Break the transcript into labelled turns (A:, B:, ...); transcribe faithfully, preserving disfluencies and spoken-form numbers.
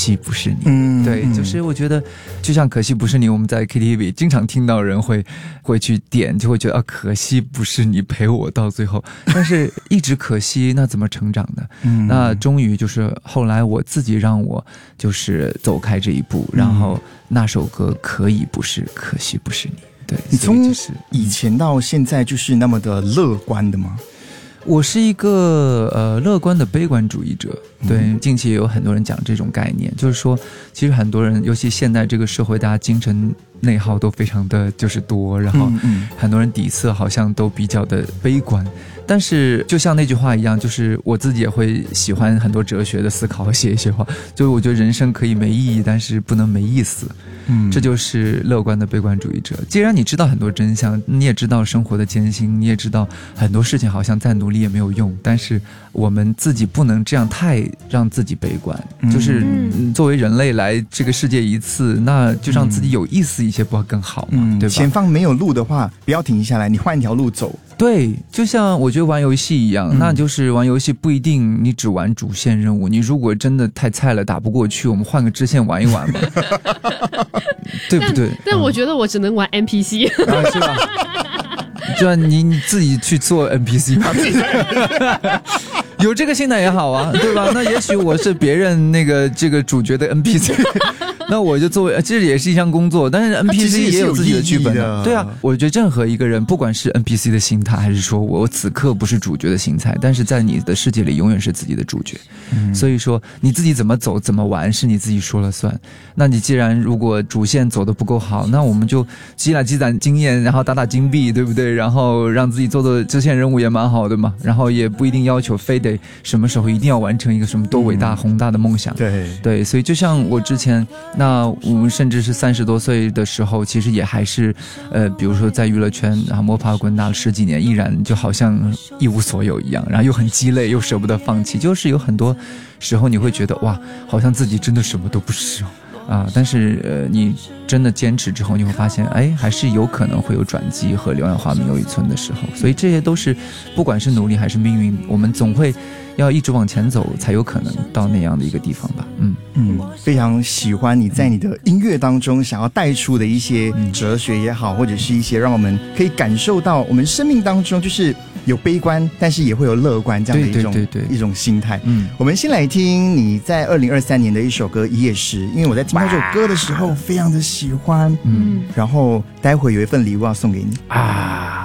A: 惜不是你。
B: 嗯，
A: 对，就是我觉得就像可惜不是你，我们在 K T V 经常听到人会会去点，就会觉得啊，可惜不是你陪我到最后，但是一直可惜那怎么成长呢？嗯，那终于就是后来我自己让我就是走开这一步，然后那首歌可以不是可惜不是你。对，
B: 你从以前到现在就是那么的乐观的吗？
A: 我是一个呃乐观的悲观主义者，对，嗯、近期也有很多人讲这种概念，就是说，其实很多人，尤其现在这个社会，大家精神内耗都非常的就是多，然后很多人底色好像都比较的悲观。但是就像那句话一样，就是我自己也会喜欢很多哲学的思考和写一些话，就是我觉得人生可以没意义，但是不能没意思。嗯，这就是乐观的悲观主义者。既然你知道很多真相，你也知道生活的艰辛，你也知道很多事情好像再努力也没有用，但是我们自己不能这样太让自己悲观。嗯、就是作为人类来这个世界一次，那就让自己有意思一些，不会更好嘛？嗯、对吧？
B: 前方没有路的话，不要停下来，你换一条路走。
A: 对，就像我觉得玩游戏一样，嗯、那就是玩游戏不一定你只玩主线任务，你如果真的太菜了打不过去，我们换个支线玩一玩吧，对不对？
C: 但, 但我觉得我只能玩 N P C，、
A: 嗯啊、是吧？就你你自己去做 N P C 吧。有这个心态也好啊，对吧？那也许我是别人那个这个主角的 N P C， 那我就作为，这也是一项工作，但是 N P C 也有自己的剧本的。对啊，我觉得任何一个人，不管是 N P C 的心态，还是说我此刻不是主角的心态，但是在你的世界里永远是自己的主角。嗯、所以说你自己怎么走怎么玩是你自己说了算。那你既然如果主线走得不够好，那我们就积累积攒经验，然后打打金币，对不对？然后让自己做的支线任务也蛮好的嘛，然后也不一定要求非得什么时候一定要完成一个什么多伟大、嗯、宏大的梦想。
B: 对
A: 对，所以就像我之前，那我们甚至是三十多岁的时候，其实也还是呃，比如说在娱乐圈然后摸爬滚打了十几年，依然就好像一无所有一样，然后又很鸡肋，又舍不得放弃，就是有很多时候你会觉得哇，好像自己真的什么都不是哦。啊，但是呃，你真的坚持之后，你会发现，哎，还是有可能会有转机和柳暗花明又一村的时候。所以这些都是，不管是努力还是命运，我们总会要一直往前走，才有可能到那样的一个地方吧。嗯
B: 嗯，非常喜欢你在你的音乐当中想要带出的一些哲学也好，或者是一些让我们可以感受到我们生命当中就是有悲观，但是也会有乐观这样的一种
A: 对对对对
B: 一种心态。嗯，我们先来听你在二零二三年的一首歌《一夜时》，因为我在听到这首歌的时候非常的喜欢。嗯，然后待会有一份礼物要送给你啊。